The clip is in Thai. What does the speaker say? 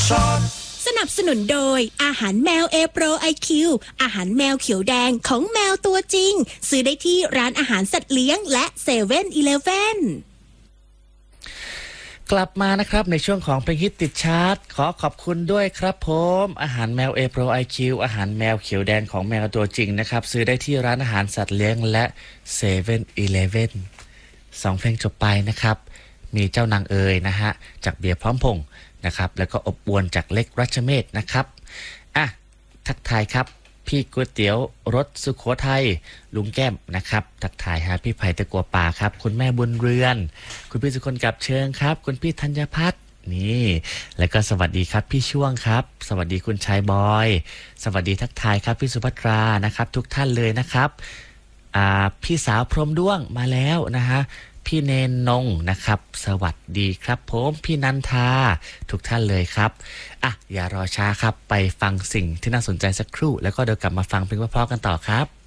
สนับสนุนโดยอาหารแมว A Pro IQ อาหารแมวเขียวแดงของแมวตัวจริงซื้อได้ที่ร้านอาหารสัตว์เลี้ยงและ7-Eleven กลับมานะครับในช่วงของเพลงฮิตติดชาร์ตขอขอบคุณด้วยครับผมอาหารแมว A Pro IQ อาหารแมวเขียวแดงของแมวตัวจริงนะครับซื้อได้ที่ร้านอาหารสัตว์เลี้ยงและ7-Eleven 2เพลงจบไปนะครับมีเจ้านางเอ๋ยนะฮะจากเบียร์พร้อมพงษ์นะครับแล้วก็อบอวนจากเล็กรัชเมศนะครับทักทายครับพี่ก๋วยเตี๋ยวรสสุโขทัยลุงแก้มนะครับทักทายหาพี่ไผ่ตะกัวป่าครับคุณแม่บุญเรือนคุณพี่สุคนกับเชิงครับคุณพี่ธัญพัฒน์นี่แล้วก็สวัสดีครับพี่ช่วงครับสวัสดีคุณชายบอยสวัสดีทักทายครับพี่สุภัทรานะครับทุกท่านเลยนะครับพี่สาวพรหมด้วงมาแล้วนะฮะพี่เนนนงนะครับสวัสดีครับผมพี่นันทาทุกท่านเลยครับอย่ารอช้าครับไปฟังสิ่งที่น่าสนใจสักครู่แล้วก็เดี๋ยวกลับมาฟังเพลงเพราะๆกันต่อครับ